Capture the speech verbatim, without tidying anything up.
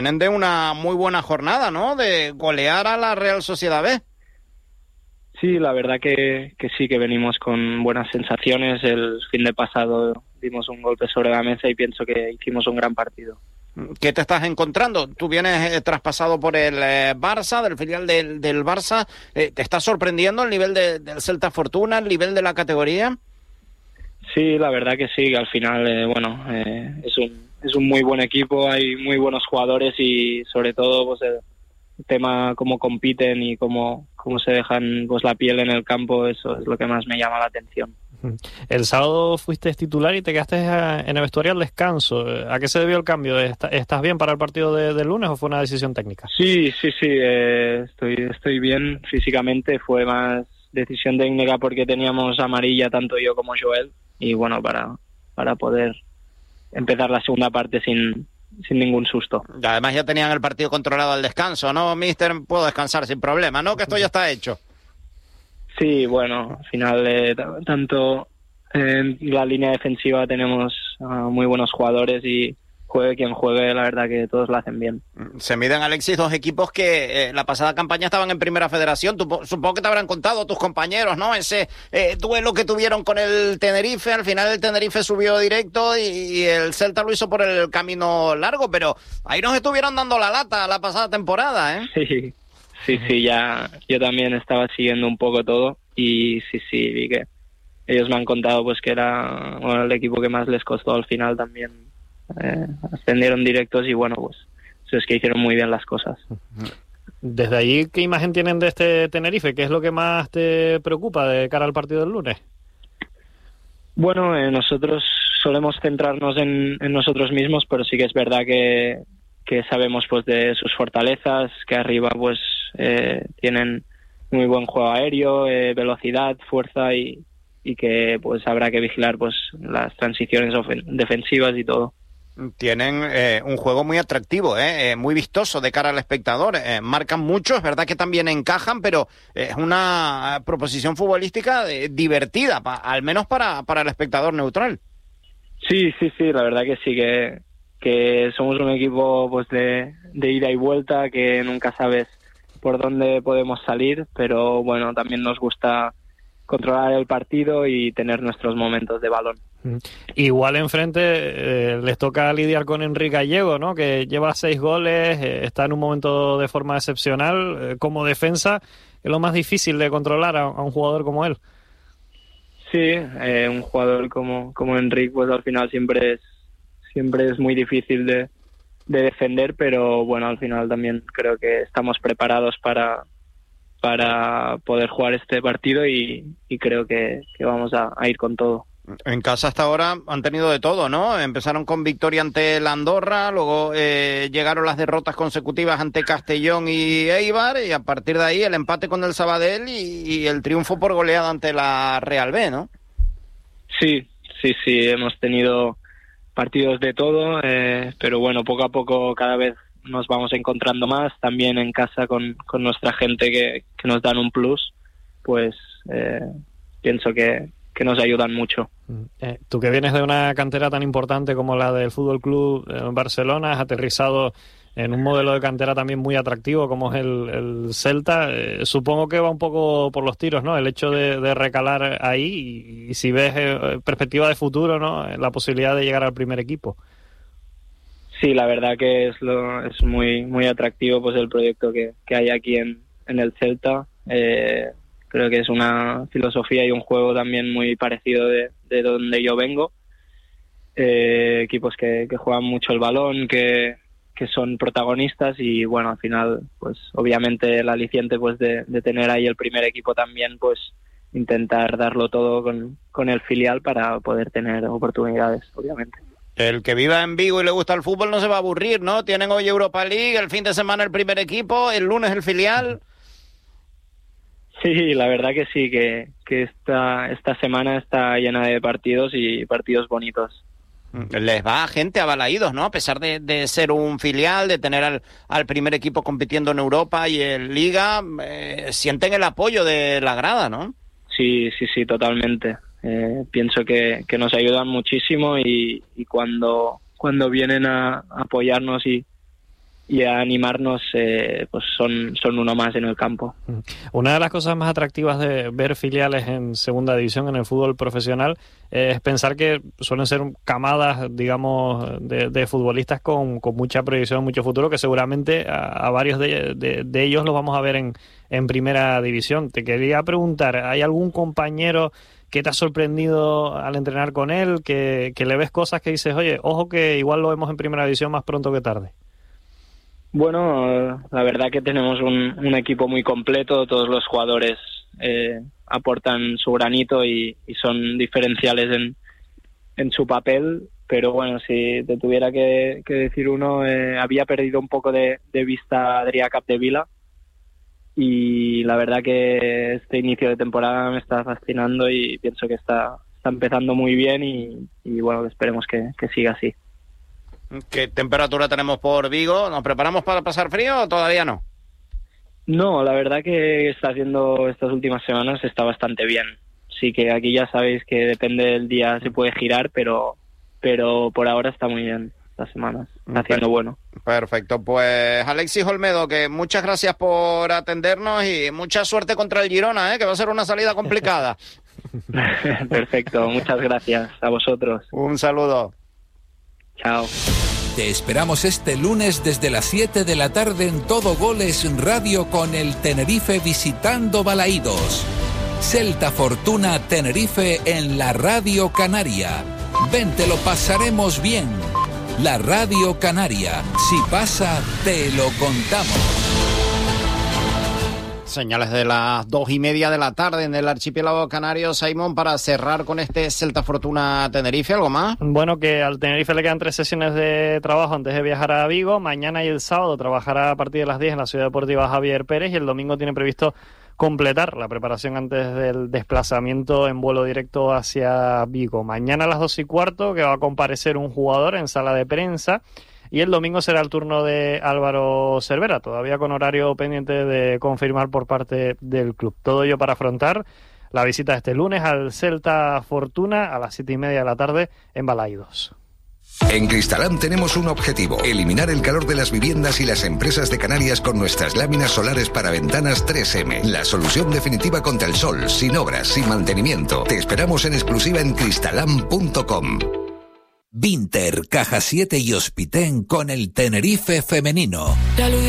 Vienen de una muy buena jornada, ¿no? De golear a la Real Sociedad B. Sí, la verdad que, que sí, que venimos con buenas sensaciones. El fin de pasado dimos un golpe sobre la mesa y pienso que hicimos un gran partido. ¿Qué te estás encontrando? Tú vienes eh, traspasado por el eh, Barça, del filial del, del Barça. Eh, ¿Te está sorprendiendo el nivel de, del Celta Fortuna, el nivel de la categoría? Sí, la verdad que sí, que al final, eh, bueno, eh, es un es un muy buen equipo, hay muy buenos jugadores y sobre todo pues el tema cómo compiten y cómo, cómo se dejan pues la piel en el campo, eso es lo que más me llama la atención. El sábado fuiste titular y te quedaste en el vestuario al descanso. ¿A qué se debió el cambio? ¿Estás bien para el partido de, de lunes o fue una decisión técnica? Sí, sí, sí, eh, estoy, estoy bien físicamente, fue más decisión técnica porque teníamos amarilla tanto yo como Joel y bueno, para, para poder empezar la segunda parte sin, sin ningún susto. Además ya tenían el partido controlado al descanso, ¿no, mister? Puedo descansar sin problema, ¿no? Que esto ya está hecho. Sí, bueno, al final eh, t- tanto en la línea defensiva tenemos uh, muy buenos jugadores y juegue quien juegue, la verdad que todos lo hacen bien. Se miden, Alexis, dos equipos que eh, la pasada campaña estaban en Primera Federación. Tú, supongo que te habrán contado tus compañeros, ¿no? Ese eh, duelo que tuvieron con el Tenerife. Al final el Tenerife subió directo y, y el Celta lo hizo por el camino largo, pero ahí nos estuvieron dando la lata la pasada temporada, ¿eh? Sí, sí, sí, ya yo también estaba siguiendo un poco todo y sí, sí, vi que ellos me han contado pues que era bueno, el equipo que más les costó al final también. Eh, ascendieron directos y bueno, pues eso es que hicieron muy bien las cosas. Desde allí, ¿qué imagen tienen de este Tenerife? ¿Qué es lo que más te preocupa de cara al partido del lunes? Bueno, eh, nosotros solemos centrarnos en, en nosotros mismos, pero sí que es verdad que, que sabemos pues de sus fortalezas, que arriba pues eh, tienen muy buen juego aéreo, eh, velocidad, fuerza y, y que pues habrá que vigilar pues las transiciones ofen- defensivas y todo. Tienen eh, un juego muy atractivo, ¿eh? Eh, muy vistoso de cara al espectador. Eh, marcan mucho, es verdad que también encajan, pero es una proposición futbolística eh, divertida, pa, al menos para, para el espectador neutral. Sí, sí, sí, la verdad que sí, que, que somos un equipo pues de, de ida y vuelta, que nunca sabes por dónde podemos salir, pero bueno, también nos gusta controlar el partido y tener nuestros momentos de balón. Igual enfrente eh, les toca lidiar con Enrique Gallego, ¿no? Que lleva seis goles, eh, está en un momento de forma excepcional. Eh, como defensa, es lo más difícil de controlar a, a un jugador como él. Sí, eh, un jugador como, como Enrique, pues al final siempre es, siempre es muy difícil de, de defender, pero bueno, al final también creo que estamos preparados para, para poder jugar este partido y, y creo que, que vamos a, a ir con todo. En casa hasta ahora han tenido de todo, ¿no? Empezaron con victoria ante la Andorra, luego eh, llegaron las derrotas consecutivas ante Castellón y Eibar, y a partir de ahí el empate con el Sabadell y, y el triunfo por goleada ante la Real B, ¿no? Sí, sí, sí, hemos tenido partidos de todo, eh, pero bueno, poco a poco cada vez nos vamos encontrando más, también en casa con, con nuestra gente que, que nos dan un plus, pues eh, pienso que que nos ayudan mucho. Eh, tú que vienes de una cantera tan importante como la del Fútbol Club Barcelona, has aterrizado en un modelo de cantera también muy atractivo como es el, el Celta. Eh, supongo que va un poco por los tiros, ¿no? El hecho de, de recalar ahí y, y si ves eh, perspectiva de futuro, ¿no? La posibilidad de llegar al primer equipo. Sí, la verdad que es lo, es muy muy atractivo pues el proyecto que, que hay aquí en, en el Celta. Eh, Creo que es una filosofía y un juego también muy parecido de, de donde yo vengo. Eh, equipos que, que juegan mucho el balón, que, que son protagonistas y bueno, al final, pues obviamente el aliciente pues de, de tener ahí el primer equipo también, pues intentar darlo todo con, con el filial para poder tener oportunidades, obviamente. El que viva en Vigo y le gusta el fútbol no se va a aburrir, ¿no? Tienen hoy Europa League, el fin de semana el primer equipo, el lunes el filial. Sí, la verdad que sí, que, que esta, esta semana está llena de partidos y partidos bonitos. Les va gente a Balaídos, ¿no? A pesar de, de ser un filial, de tener al, al primer equipo compitiendo en Europa y en Liga, eh, sienten el apoyo de la grada, ¿no? Sí, sí, sí, totalmente. Eh, pienso que, que nos ayudan muchísimo y, y cuando, cuando vienen a, a apoyarnos y, y a animarnos, eh, pues son, son uno más en el campo. Una de las cosas más atractivas de ver filiales en segunda división en el fútbol profesional es pensar que suelen ser camadas, digamos, de, de futbolistas con, con mucha proyección, mucho futuro, que seguramente a, a varios de, de, de ellos los vamos a ver en, en primera división. Te quería preguntar, ¿hay algún compañero que te ha sorprendido al entrenar con él, que, que le ves cosas que dices, oye, ojo que igual lo vemos en primera división más pronto que tarde? Bueno, la verdad que tenemos un, un equipo muy completo, todos los jugadores eh, aportan su granito y, y son diferenciales en, en su papel, pero bueno, si te tuviera que, que decir uno, eh, había perdido un poco de, de vista a Adrià Capdevila y la verdad que este inicio de temporada me está fascinando y pienso que está, está empezando muy bien y, y bueno, esperemos que, que siga así. ¿Qué temperatura tenemos por Vigo? ¿Nos preparamos para pasar frío o todavía no? No, la verdad que está haciendo estas últimas semanas está bastante bien. Sí que aquí ya sabéis que depende del día se puede girar, pero pero por ahora está muy bien estas semanas. Está haciendo bueno. Perfecto. Pues Alexis Olmedo, que muchas gracias por atendernos y mucha suerte contra el Girona, ¿eh? Que va a ser una salida complicada. Perfecto, muchas gracias a vosotros. Un saludo. Chao. Te esperamos este lunes desde las siete de la tarde en Todo Goles Radio con el Tenerife visitando Balaídos. Celta Fortuna Tenerife en la Radio Canaria. Ven, te lo pasaremos bien. La Radio Canaria. Si pasa, te lo contamos. Señales de las dos y media de la tarde en el archipiélago canario, Simón, para cerrar con este Celta Fortuna Tenerife. ¿Algo más? Bueno, que al Tenerife le quedan tres sesiones de trabajo antes de viajar a Vigo. Mañana y el sábado trabajará a partir de las diez en la Ciudad Deportiva Javier Pérez y el domingo tiene previsto completar la preparación antes del desplazamiento en vuelo directo hacia Vigo. Mañana a las dos y cuarto que va a comparecer un jugador en sala de prensa. Y el domingo será el turno de Álvaro Cervera, todavía con horario pendiente de confirmar por parte del club. Todo ello para afrontar la visita este lunes al Celta Fortuna a las siete y media de la tarde en Balaídos. En Cristalam tenemos un objetivo: eliminar el calor de las viviendas y las empresas de Canarias con nuestras láminas solares para ventanas tres eme. La solución definitiva contra el sol, sin obras, sin mantenimiento. Te esperamos en exclusiva en cristalam punto com. Vinter, Caja siete y Hospitén con el Tenerife femenino.